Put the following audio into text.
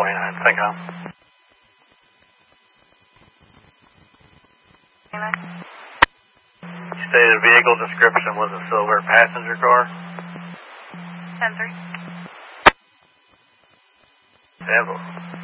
29, think home. You stated the vehicle description was a silver passenger car? 10-3. Ever.